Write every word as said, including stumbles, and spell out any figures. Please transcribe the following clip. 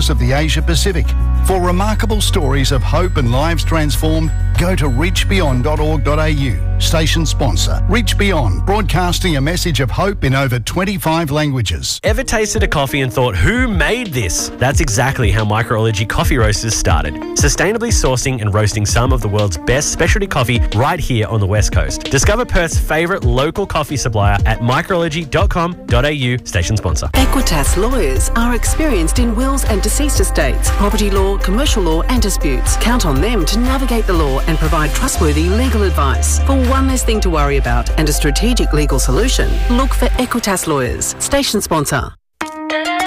Resources of the Asia Pacific. For remarkable stories of hope and lives transformed, go to reach beyond dot org dot a u. Station sponsor. Reach Beyond, broadcasting a message of hope in over twenty-five languages. Ever tasted a coffee and thought, who made this? That's exactly how Microology Coffee Roasters started. Sustainably sourcing and roasting some of the world's best specialty coffee right here on the West Coast. Discover Perth's favourite local coffee supplier at microology dot com dot a u. Station sponsor. Equitas lawyers are experienced in wills and deceased estates, property law, commercial law and disputes. Count on them to navigate the law and provide trustworthy legal advice. For one less thing to worry about and a strategic legal solution, look for Equitas lawyers. Station sponsor.